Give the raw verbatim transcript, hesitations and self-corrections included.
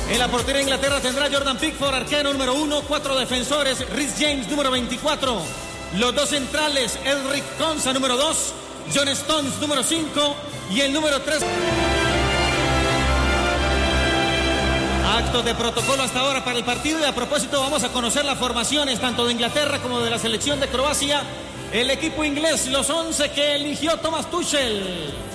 En la portería de Inglaterra tendrá Jordan Pickford, arquero número uno, cuatro defensores, Reece James, número veinticuatro, los dos centrales, Elric Konsa, número dos, John Stones, número cinco, y el número tres. Actos de protocolo hasta ahora para el partido, y a propósito vamos a conocer las formaciones tanto de Inglaterra como de la selección de Croacia. El equipo inglés, los once que eligió Thomas Tuchel.